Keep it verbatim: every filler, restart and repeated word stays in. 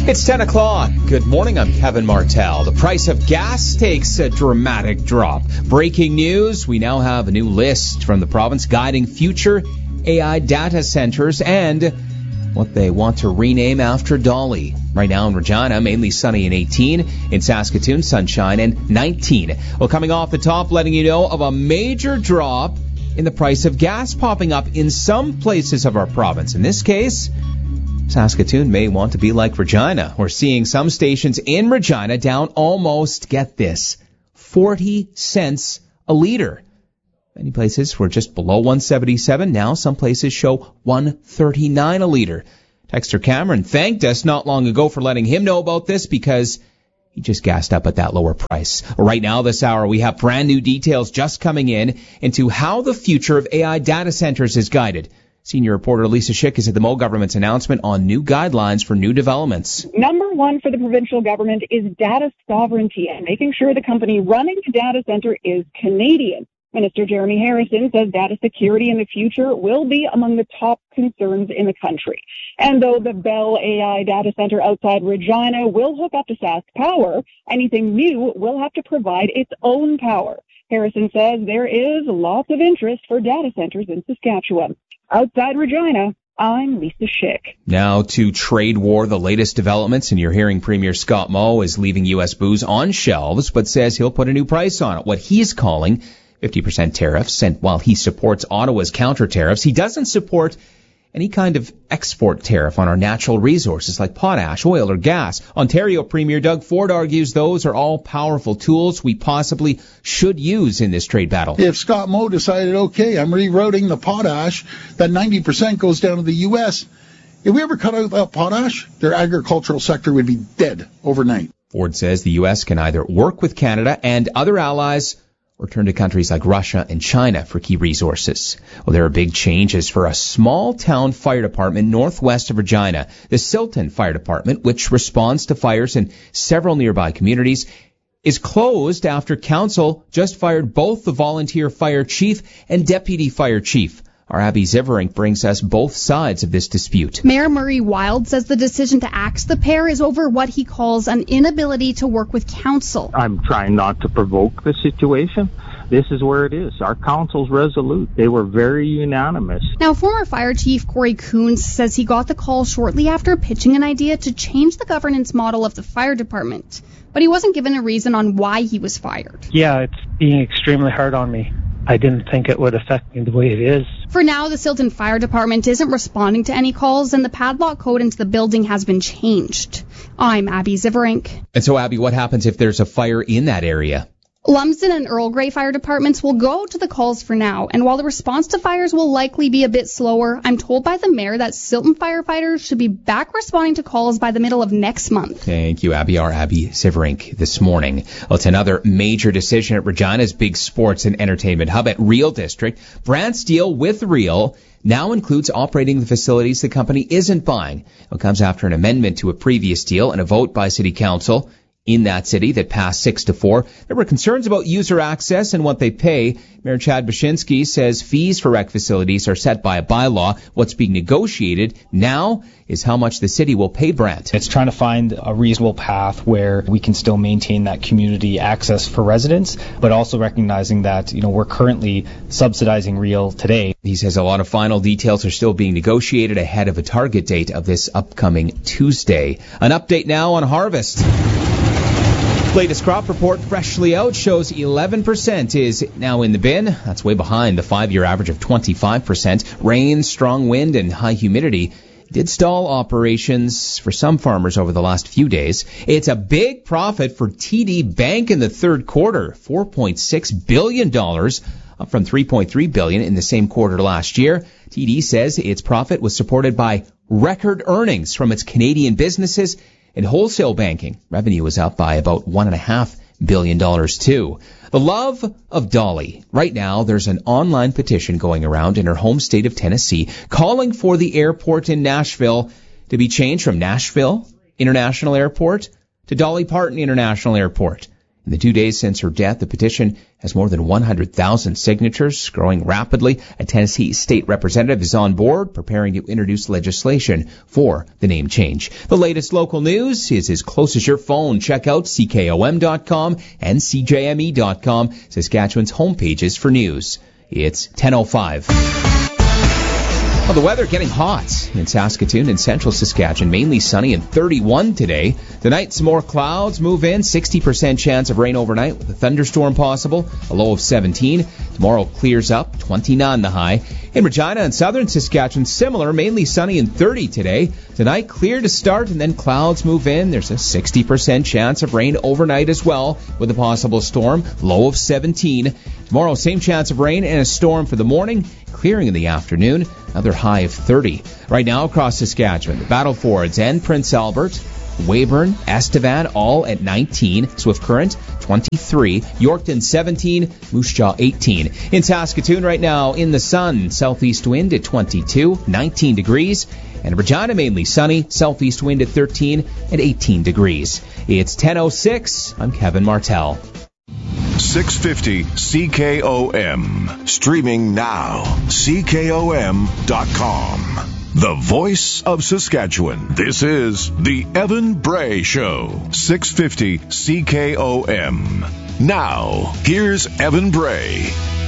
It's ten o'clock. Good morning, I'm Kevin Martell. The price of gas takes a dramatic drop. Breaking news, we now have a new list from the province guiding future A I data centers and what they want to rename after Dolly. Right now in Regina, mainly sunny and eighteen. In Saskatoon, sunshine and nineteen. Well, coming off the top, letting you know of a major drop in the price of gas popping up in some places of our province. In this case, Saskatoon may want to be like Regina. We're seeing some stations in Regina down almost, get this, forty cents a litre. Many places were just below one seventy-seven. Now some places show one thirty-nine a litre. Texter Cameron thanked us not long ago for letting him know about this because he just gassed up at that lower price. Right now this hour we have brand new details just coming in into how the future of A I data centers is guided. Senior reporter Lisa Schick is at the Moe government's announcement on new guidelines for new developments. Number one for the provincial government is data sovereignty and making sure the company running the data center is Canadian. Minister Jeremy Harrison says data security in the future will be among the top concerns in the country. And though the Bell A I data center outside Regina will hook up to Sask Power, anything new will have to provide its own power. Harrison says there is lots of interest for data centers in Saskatchewan. Outside Regina, I'm Lisa Schick. Now to trade war, the latest developments, and you're hearing Premier Scott Moe is leaving U S booze on shelves, but says he'll put a new price on it, what he's calling fifty percent tariffs. And while he supports Ottawa's counter tariffs, he doesn't support any kind of export tariff on our natural resources like potash, oil, or gas. Ontario Premier Doug Ford argues those are all powerful tools we possibly should use in this trade battle. If Scott Moe decided, okay, I'm rerouting the potash, that ninety percent goes down to the U S, if we ever cut out that potash, their agricultural sector would be dead overnight. Ford says the U S can either work with Canada and other allies or turn to countries like Russia and China for key resources. Well, there are big changes for a small-town fire department northwest of Regina. The Silton Fire Department, which responds to fires in several nearby communities, is closed after council just fired both the volunteer fire chief and deputy fire chief. Our Abby Ziverink brings us both sides of this dispute. Mayor Murray Wild says the decision to axe the pair is over what he calls an inability to work with council. I'm trying not to provoke the situation. This is where it is. Our council's resolute. They were very unanimous. Now, former fire chief Corey Coons says he got the call shortly after pitching an idea to change the governance model of the fire department. But he wasn't given a reason on why he was fired. Yeah, it's being extremely hard on me. I didn't think it would affect me the way it is. For now, the Silton Fire Department isn't responding to any calls, and the padlock code into the building has been changed. I'm Abby Ziverink. And so, Abby, what happens if there's a fire in that area? Lumsden and Earl Grey fire departments will go to the calls for now, and while the response to fires will likely be a bit slower, I'm told by the mayor that Silton firefighters should be back responding to calls by the middle of next month. Thank you, Abby. Our Abby Ziverink this morning. Well, it's another major decision at Regina's big sports and entertainment hub at Real District. Brandt's deal with Real now includes operating the facilities the company isn't buying. It comes after an amendment to a previous deal and a vote by City Council in that city that passed six to four. There were concerns about user access and what they pay. Mayor Chad Bashinsky says fees for rec facilities are set by a bylaw. What's being negotiated now is how much the city will pay Brandt. It's trying to find a reasonable path where we can still maintain that community access for residents, but also recognizing that, you know, we're currently subsidizing Real today. He says a lot of final details are still being negotiated ahead of a target date of this upcoming Tuesday. An update now on harvest. Latest crop report freshly out shows eleven percent is now in the bin. That's way behind the five-year average of twenty-five percent. Rain, strong wind, and high humidity did stall operations for some farmers over the last few days. It's a big profit for T D Bank in the third quarter, four point six billion dollars, up from three point three billion dollars in the same quarter last year. T D says its profit was supported by record earnings from its Canadian businesses. In wholesale banking, revenue was up by about one and a half billion dollars too. The love of Dolly. Right now, there's an online petition going around in her home state of Tennessee calling for the airport in Nashville to be changed from Nashville International Airport to Dolly Parton International Airport. In the two days since her death, the petition has more than one hundred thousand signatures, growing rapidly. A Tennessee state representative is on board, preparing to introduce legislation for the name change. The latest local news is as close as your phone. Check out C K O M dot com and C J M E dot com, Saskatchewan's homepages for news. It's ten oh five. Well, the weather getting hot in Saskatoon and central Saskatchewan. Mainly sunny and thirty-one today. Tonight, some more clouds move in. sixty percent chance of rain overnight with a thunderstorm possible. A low of seventeen. Tomorrow clears up. twenty-nine the high. In Regina and southern Saskatchewan, similar. Mainly sunny and thirty today. Tonight, clear to start and then clouds move in. There's a sixty percent chance of rain overnight as well with a possible storm. Low of seventeen. Tomorrow, same chance of rain and a storm for the morning. Clearing in the afternoon. Another high of thirty. Right now across Saskatchewan, the Battlefords and Prince Albert, Weyburn, Estevan, all at nineteen. Swift Current, twenty-three. Yorkton, seventeen. Moose Jaw, eighteen. In Saskatoon right now, in the sun, southeast wind at twenty-two, nineteen degrees. And Regina, mainly sunny, southeast wind at thirteen and eighteen degrees. It's ten oh six. I'm Kevin Martell. six fifty C K O M. Streaming now. C K O M dot com. The voice of Saskatchewan. This is The Evan Bray Show. six fifty C K O M. Now, here's Evan Bray.